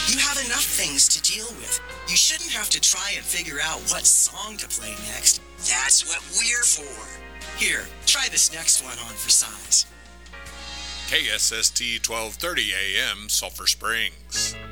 You have enough things to deal with. You shouldn't have to try and figure out what song to play next. That's what we're for. Here, try this next one on for size. KSST 1230 AM, Sulphur Springs.